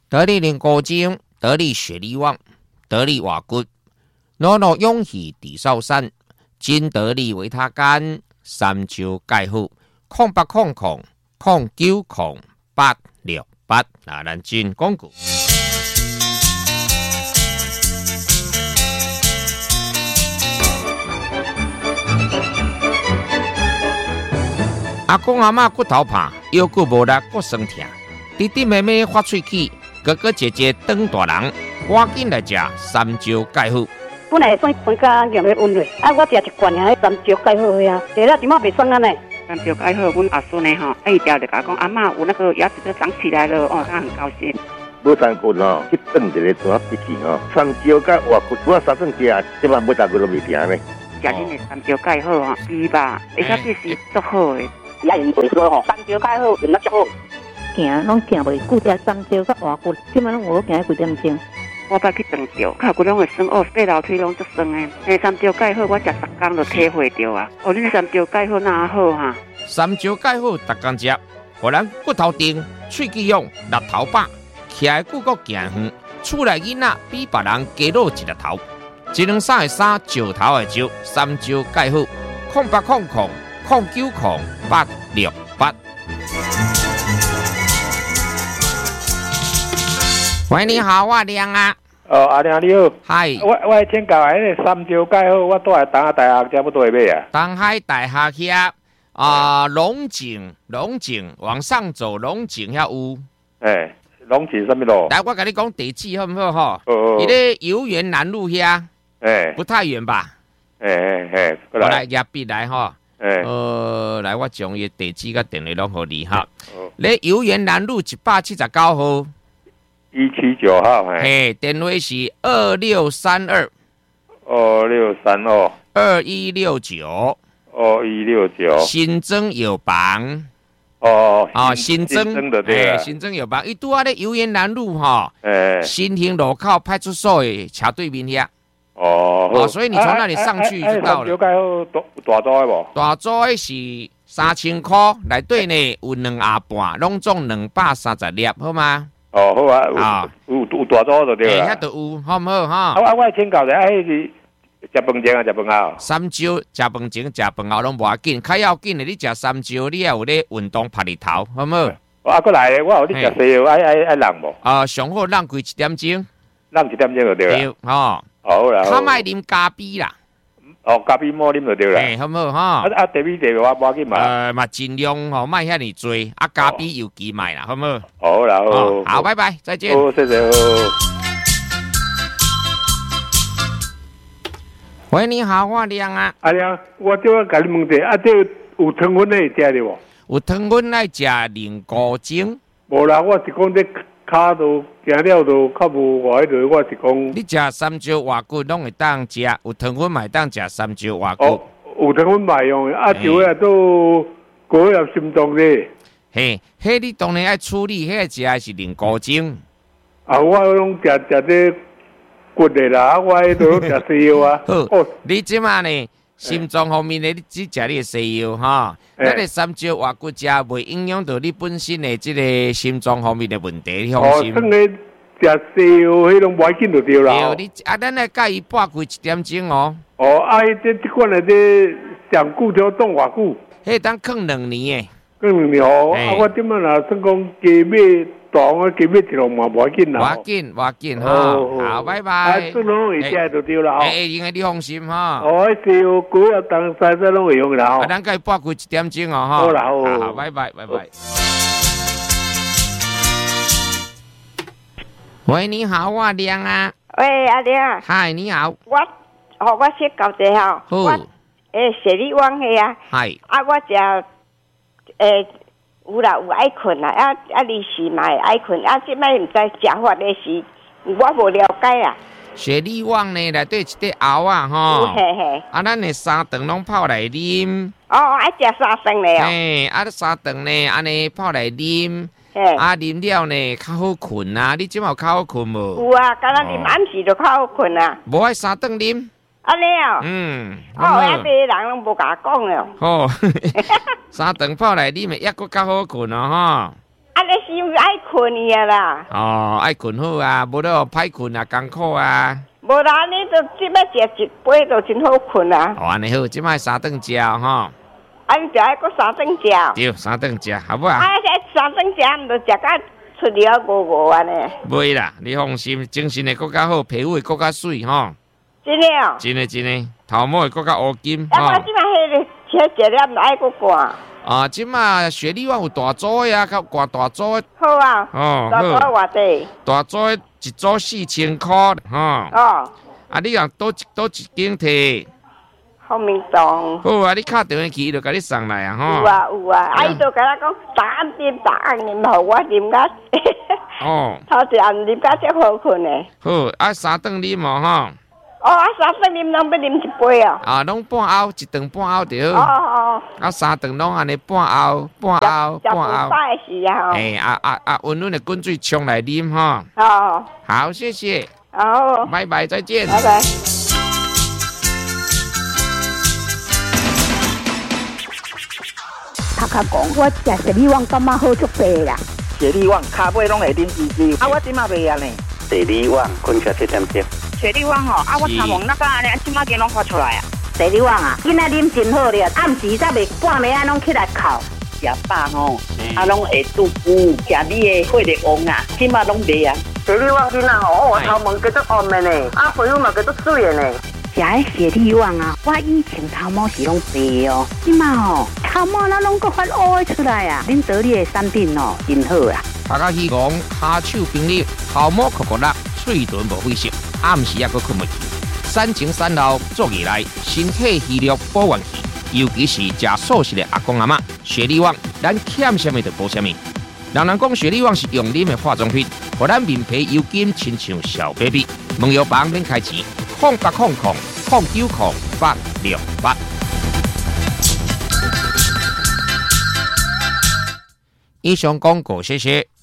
得力灵果精，得力雪力旺，得力瓦骨，诺诺勇气地少山，金得力维他干，三焦钙护，0800090868。那咱进广告。阿公阿嬷骨头怕，腰骨无力，骨酸痛。弟弟妹妹发喙齿，哥哥姐姐长大人，赶紧来食三焦钙护。 本来算分家用的温瑞，我食一罐啊，三焦钙好呀，食了怎么袂酸啊呢？ 三焦钙好，阮阿孙呢吼，一条就甲讲阿嬷有那个牙齿都长起来了哦，他很高兴。 无三骨吼，去炖一个怎笔记吼，三焦甲活骨，我三顿食，即摆每大骨都袂停呢。 食恁的三焦钙好吼，猪吧，而且这是足好的。 也用袂说吼，三焦钙好用得足好。 行拢行袂久，食三焦甲活骨，即摆拢有行几点钟。 我捌去长照，脚骨拢会酸哦，爬楼梯拢足酸的。三焦钙好，我食10天就体会到啊。哦，恁三焦钙好哪好哈？ 三焦钙好，逐工食，互咱骨头硬，喙齿勇，力头饱，徛的骨骼行远，厝内囡仔比别人加露一粒头。一两三的三，石头的石，三焦钙好，0800090868。喂，你好，我亮啊。 哦，阿亮你好。 嗨。 我请教下，那三焦钙好，我住在东海大学，这要倒去买啊？ 东海大学遐龙井往上走，龙井遐有。 龙井什么路？ 来，我跟你讲地址好不好？哈。 哦。 伊咧游园南路遐。不太远吧？ 过来压笔来哈。来，我将伊地址甲电话拢互你哈。咧游园南路179号。 179号， 电话是2632 2169 新增药房。新增的对新增药房，伊拄仔咧游园南路哈，新兴路口派出所的斜对面遐。所以你从那里上去就到了。 三焦钙好大组的无？ 大组的是3000块，内底呢有2盒半，拢总230粒，好吗？ 好啊，有大组就对啦。 遐都有，好唔好哈？ 我请教下，是食饭前啊，食饭后？ 三焦食饭前、食饭后拢无要紧，较要紧的你食三焦，你也有咧运动拍日头，好唔好？ 过来，我有你食西药，爱人无？ 上好人规1点钟。 人1点钟就对啦。 对， 好啦。 较莫啉咖啡啦。 咖啡莫啉就对啦。 好唔好哈？ 茶米我无要紧嘛。 嘛尽量莫遐尼多，咖啡有几买啦，好唔好？ 好啦， 好，拜拜，再见。 好，谢谢。 喂，你好，我亮啊。 阿亮，我就要甲你问者，这有糖分的食的无？ 有糖分来食灵果精。 无啦，我是讲这骹都行了都较无外迄落，我是讲。 你食三焦活骨拢会当食，有糖分嘛会当食三焦活骨。 有糖分卖用的，就啊都高入心脏的。 迄你当然爱处理，迄食的是灵果精。 我拢食这骨的啦，我迄都食西药啊。 你即马呢？心脏方面的，你只食你的西药哈，咱个三焦活骨食袂影响到你本身的这个心脏方面的问题，你放心。 算个食西药，迄种袂紧就对啦。 对，你咱来介伊半开1点钟哦。 这款的这上久条冻偌久？ 迄当放2年的。 放2年哦，我点啊若算讲加买糖啊，加买一笼嘛袂紧啦。 袂紧哈，好，拜拜。 这拢会食就对啦。 应该你放心哈。 西药高啊，当西拢会用啦。 咱介半开1点钟哦哈。 好啦， 好，拜拜。喂，你好，我亮啊。 喂，阿亮。 嗨，你好。 我先搞一下吼。我雪力旺的啊。 嗨。 我食有啦，有爱困啦，你是嘛爱困，即摆毋知食法的是，我无了解啦。 雪力旺呢，内底一块熬啊吼。咱的3顿拢泡来啉。 爱食3顿嘞哦。 3顿呢，安尼泡来啉。啉了呢，较好困啊！你即马有较好困无？ 有啊，敢若啉暗时就较好困啊。 无爱3顿啉。 安尼哦。遐个人拢无甲我讲了。 3顿泡来啉，抑佫较好困哦吼。 尼是因为爱困呀啦。 哦，爱困好啊，无得歹困啊，艰苦啊。 无啦，你就即摆食一杯就真好困啊。 哦，安尼好，即摆3顿食吼。 啊，你就爱搁3顿食。 对，3顿食，好不好？ 啊，这3顿食，毋着食甲出了无安尼。 袂啦，你放心，精神会更较好，皮肤会更较水吼。 真的哦。 真的，头毛会更较乌金。 啊，我即摆迄食了，毋爱搁寒。 啊，即马雪莉湾有大组的啊，较挂大组的。 好啊。 哦， 大组的偌济？ 大组的一组4000块，吼。 哦。 啊，你若倒一间摕？ 好明洞。 好啊，你敲电话去，伊就甲你送来啊，吼。 有啊，啊，伊就甲咱讲答案啉，互我啉甲。 哦。 头一暗啉甲足好困的。 好，啊3顿啉哦，吼。 哦，啊3顿啉拢要啉一杯哦。 啊，拢半漚，一顿半漚就好。 哦。 啊3顿拢安尼半漚。 食饭时啊。 温润的滚水冲来啉哈。 哦。 好，谢谢。 好。 拜拜，再见。 拜拜。 头壳讲，我食雪莉旺感觉好足济啦。 雪莉旺骹尾拢会啉滋滋，啊，我即马袂安尼。 雪莉旺困起7点钟。 雪莉旺哦，啊，我头毛那个安尼，即马间拢发出来啊。 雪莉旺啊，今仔啉真好咧，暗时才袂半暝啊，拢起来哭。 食饱吼，啊，拢会肚腹，食你的血力旺啊，即马拢袂啊。 雪莉旺囡仔吼，我头毛叫做红的呢，啊，皮肤嘛叫做水的呢。 食迄雪莉旺啊，我以前头毛是拢白哦，即马吼头毛那拢搁发乌出来啊！恁得力的产品哦，真好啊！ 大家希望骹手冰溜，头毛酷酷辣，嘴唇无灰色，暗时也搁困袂去。产前产后做起来，身体虚弱保元气，尤其是食素食的阿公阿嬷，雪莉旺咱欠什么就补什么。人讲雪莉旺是用啉的化妆品，互咱面皮油金亲像小 baby。问药房免开钱，0800090868。以上广告，谢谢。